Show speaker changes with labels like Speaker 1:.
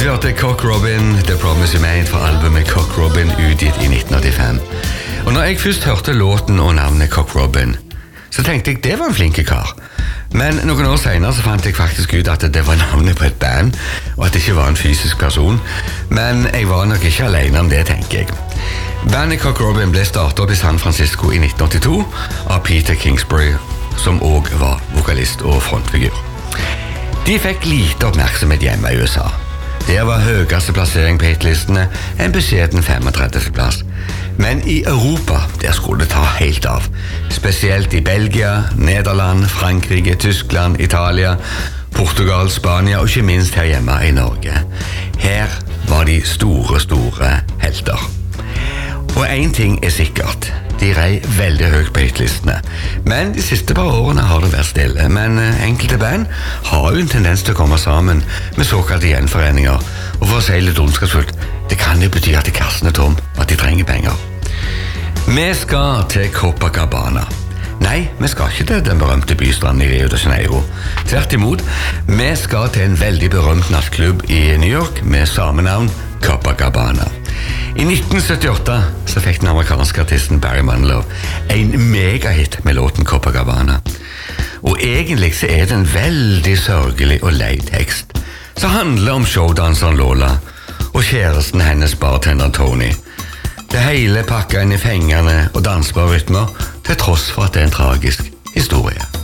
Speaker 1: hørte Cock Robin, The Promise You Made fra albumet Cock Robin utgitt i 1985. Og når jeg først hørte låten og navnet Cock Robin, så tenkte jeg det var en flinke kar. Men noen år senere så fant jeg faktisk ut at det var navnet på et band, og at det ikke var en fysisk person. Men jeg var nok ikke alene om det, tenker jeg. Bandet Cock Robin ble startet opp i San Francisco i 1982 av Peter Kingsbury, som også var vokalist og frontfigur. De fikk lite oppmerksomhet hjemme i USA. Der var høyeste plassering på hitlistene en beskjeden 35. plass. Men i Europa, der skulle det ta helt av. Spesielt i Belgia, Nederland, Frankrike, Tyskland, Italia, Portugal, Spania og ikke minst her hjemme i Norge. Her var de store helter. Og en ting er sikkert, de rei veldig høyt på hitlistene. Men de siste par årene har det vært stille. Men enkelte band har jo en tendens til å komme sammen med såkalte gjenforeninger. Og for å si litt ondskapsfullt, det kan jo bety at kassen er tom, og at de trenger penger. Vi skal til Copacabana. Nei, vi skal ikke til den berømte bystranden i Rio de Janeiro. Tvert imot, vi skal til en veldig berømt nattklubb i New York med samme navn, Copacabana. I 1978 så fikk den amerikanske artisten Barry Manilow en megahit med låten Copacabana. Og egentlig så er det en veldig sørgelig og lei tekst, som handler om showdanseren Lola og kjæresten hennes bartender Tony. Det hele pakket inn i fengende og dansbare rytmer, til tross for at det er en tragisk historie.